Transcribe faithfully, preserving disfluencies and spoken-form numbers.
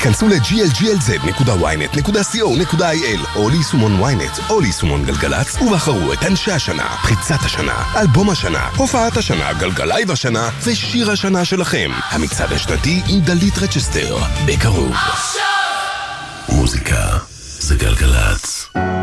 היכנסו ל-ג'י אל ג'י אל זד נקודה וואי נט נקודה סי או נקודה איי אל או ליישומון וויינט או ליישומון גלגלץ ובחרו את אנשי השנה, פריצת השנה, אלבום השנה, הופעת השנה, גלגלייב השנה ושיר השנה שלכם. המצעד השנתי עם דלית רצ'סטר, בקרוב. מוזיקה זה גלגלץ.